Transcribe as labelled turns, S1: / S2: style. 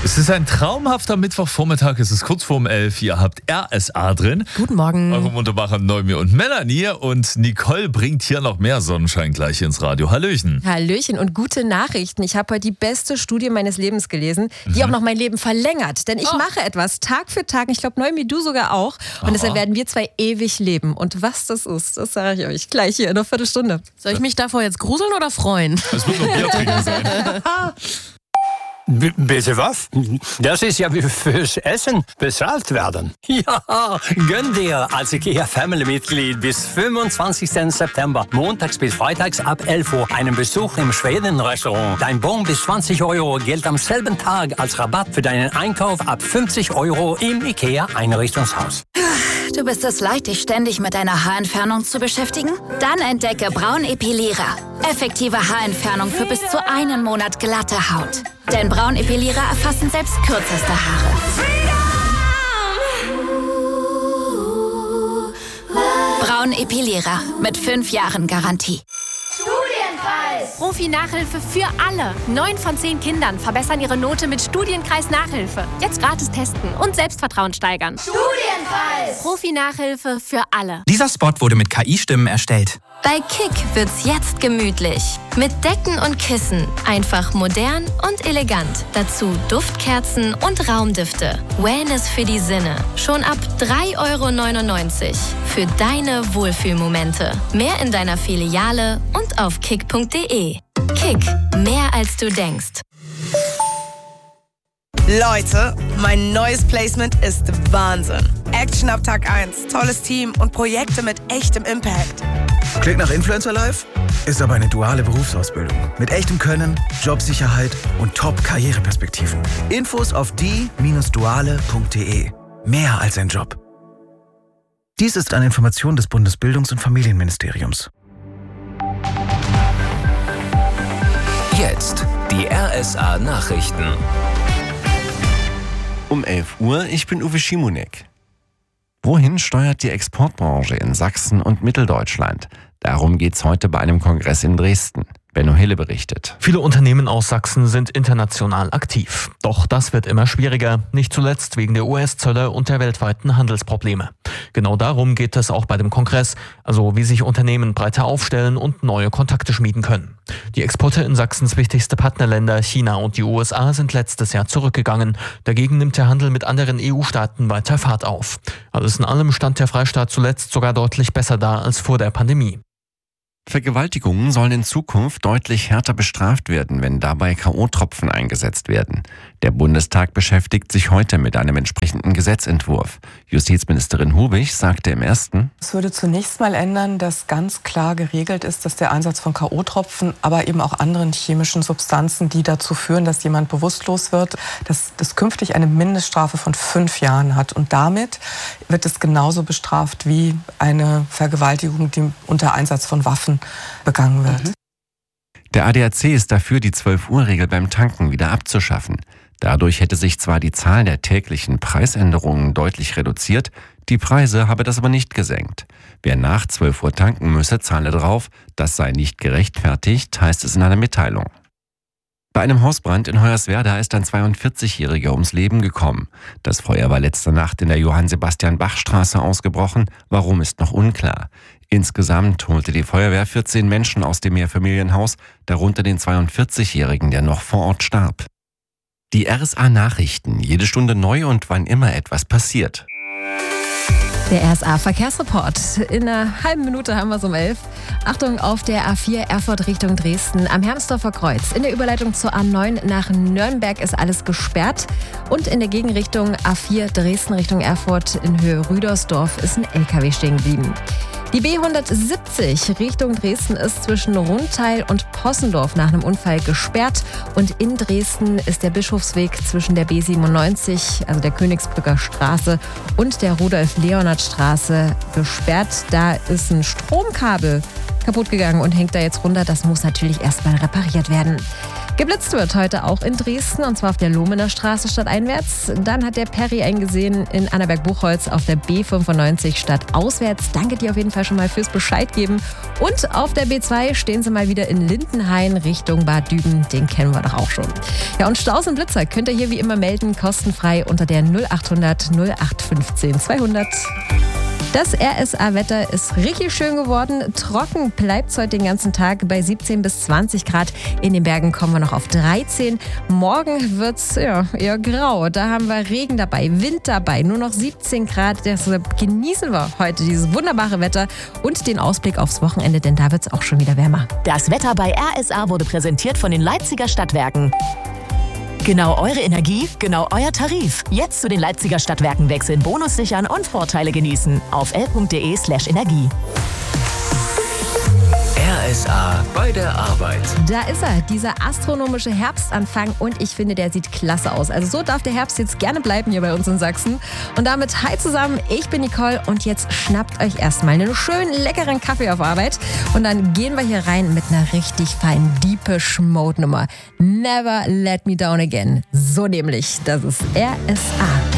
S1: Es ist ein traumhafter Mittwochvormittag, es ist kurz vorm 11. Ihr habt RSA drin.
S2: Guten Morgen.
S1: Eure wunderbaren Neumi und Melanie. Und Nicole bringt hier noch mehr Sonnenschein gleich ins Radio. Hallöchen.
S2: Hallöchen und gute Nachrichten. Ich habe heute die beste Studie meines Lebens gelesen, die auch noch mein Leben verlängert. Denn ich mache etwas Tag für Tag. Ich glaube, Neumi, du sogar auch. Und deshalb werden wir zwei ewig leben. Und was das ist, das sage ich euch gleich hier in einer Viertelstunde.
S3: Soll ich mich davor jetzt gruseln oder freuen?
S1: Es wird nur Bier trinken sein.
S4: Bitte was? Das ist ja wie fürs Essen bezahlt werden. Ja, gönn dir als IKEA-Family-Mitglied bis 25. September, montags bis freitags ab 11 Uhr, einen Besuch im Schweden-Restaurant. Dein Bon bis 20 € gilt am selben Tag als Rabatt für deinen Einkauf ab 50 € im IKEA-Einrichtungshaus.
S5: Du bist es leid, dich ständig mit deiner Haarentfernung zu beschäftigen? Dann entdecke Braun Epilierer. Effektive Haarentfernung für bis zu einen Monat glatte Haut. Denn Braun Epilierer erfassen selbst kürzeste Haare. Braun Epilierer mit 5 Jahren Garantie.
S6: Profi-Nachhilfe für alle. 9 von 10 Kindern verbessern ihre Note mit Studienkreis-Nachhilfe. Jetzt gratis testen und Selbstvertrauen steigern. Studienkreis! Profi-Nachhilfe für alle.
S7: Dieser Spot wurde mit KI-Stimmen erstellt.
S8: Bei Kick wird's jetzt gemütlich. Mit Decken und Kissen. Einfach modern und elegant. Dazu Duftkerzen und Raumdüfte. Wellness für die Sinne. Schon ab 3,99 € für deine Wohlfühlmomente. Mehr in deiner Filiale und auf kick.de. Kick. Mehr als du denkst.
S9: Leute, mein neues Placement ist Wahnsinn. Action ab Tag 1, tolles Team und Projekte mit echtem Impact.
S10: Klingt nach Influencer Life? Ist aber eine duale Berufsausbildung. Mit echtem Können, Jobsicherheit und Top-Karriereperspektiven. Infos auf die-duale.de. Mehr als ein Job. Dies ist eine Information des Bundesbildungs- und Familienministeriums.
S11: Jetzt die RSA Nachrichten.
S12: Um 11 Uhr, ich bin Uwe Schimonek. Wohin steuert die Exportbranche in Sachsen und Mitteldeutschland? Darum geht's heute bei einem Kongress in Dresden. Benno Hille berichtet.
S13: Viele Unternehmen aus Sachsen sind international aktiv. Doch das wird immer schwieriger, nicht zuletzt wegen der US-Zölle und der weltweiten Handelsprobleme. Genau darum geht es auch bei dem Kongress, also wie sich Unternehmen breiter aufstellen und neue Kontakte schmieden können. Die Exporte in Sachsens wichtigste Partnerländer China und die USA sind letztes Jahr zurückgegangen. Dagegen nimmt der Handel mit anderen EU-Staaten weiter Fahrt auf. Alles in allem stand der Freistaat zuletzt sogar deutlich besser da als vor der Pandemie.
S12: Vergewaltigungen sollen in Zukunft deutlich härter bestraft werden, wenn dabei K.O.-Tropfen eingesetzt werden. Der Bundestag beschäftigt sich heute mit einem entsprechenden Gesetzentwurf. Justizministerin Hubig sagte im ersten:
S14: Es würde zunächst mal ändern, dass ganz klar geregelt ist, dass der Einsatz von K.O.-Tropfen, aber eben auch anderen chemischen Substanzen, die dazu führen, dass jemand bewusstlos wird, dass das künftig eine Mindeststrafe von 5 Jahren hat. Und damit wird es genauso bestraft wie eine Vergewaltigung, die unter Einsatz von Waffen begangen wird.
S12: Der ADAC ist dafür, die 12-Uhr-Regel beim Tanken wieder abzuschaffen. Dadurch hätte sich zwar die Zahl der täglichen Preisänderungen deutlich reduziert, die Preise habe das aber nicht gesenkt. Wer nach 12 Uhr tanken müsse, zahle drauf. Das sei nicht gerechtfertigt, heißt es in einer Mitteilung. Bei einem Hausbrand in Hoyerswerda ist ein 42-Jähriger ums Leben gekommen. Das Feuer war letzte Nacht in der Johann-Sebastian-Bach-Straße ausgebrochen. Warum, ist noch unklar. Insgesamt holte die Feuerwehr 14 Menschen aus dem Mehrfamilienhaus, darunter den 42-Jährigen, der noch vor Ort starb. Die RSA-Nachrichten, jede Stunde neu und wann immer etwas passiert.
S2: Der RSA-Verkehrsreport. In einer halben Minute haben wir es um 11. Achtung auf der A4 Erfurt Richtung Dresden am Hermsdorfer Kreuz. In der Überleitung zur A9 nach Nürnberg ist alles gesperrt. Und in der Gegenrichtung A4 Dresden Richtung Erfurt in Höhe Rüdersdorf ist ein LKW stehen geblieben. Die B170 Richtung Dresden ist zwischen Rundteil und Possendorf nach einem Unfall gesperrt. Und in Dresden ist der Bischofsweg zwischen der B97, also der Königsbrücker Straße, und der Rudolf-Leonhard-Straße gesperrt. Da ist ein Stromkabel kaputt gegangen und hängt da jetzt runter. Das muss natürlich erstmal repariert werden. Geblitzt wird heute auch in Dresden, und zwar auf der Lohmener Straße stadteinwärts. Dann hat der Perry eingesehen in Annaberg-Buchholz auf der B95 stadtauswärts. Danke dir auf jeden Fall schon mal fürs Bescheid geben. Und auf der B2 stehen sie mal wieder in Lindenhain Richtung Bad Düben. Den kennen wir doch auch schon. Ja, und Staus und Blitzer könnt ihr hier wie immer melden, kostenfrei unter der 0800 0815 200. Das RSA-Wetter ist richtig schön geworden. Trocken bleibt es heute den ganzen Tag bei 17 bis 20 Grad. In den Bergen kommen wir noch auf 13. Morgen wird es eher grau. Da haben wir Regen dabei, Wind dabei, nur noch 17 Grad. Deshalb genießen wir heute dieses wunderbare Wetter und den Ausblick aufs Wochenende, denn da wird es auch schon wieder wärmer.
S15: Das Wetter bei RSA wurde präsentiert von den Leipziger Stadtwerken. Genau eure Energie, genau euer Tarif. Jetzt zu den Leipziger Stadtwerken wechseln, Bonus sichern und Vorteile genießen. Auf l.de/energie.
S11: RSA bei der Arbeit.
S2: Da ist er, dieser astronomische Herbstanfang, und ich finde, der sieht klasse aus. Also so darf der Herbst jetzt gerne bleiben hier bei uns in Sachsen. Und damit hi zusammen, ich bin Nicole und jetzt schnappt euch erstmal einen schönen, leckeren Kaffee auf Arbeit und dann gehen wir hier rein mit einer richtig feinen Deepish Mode Nummer. Never Let Me Down Again. So nämlich, das ist RSA.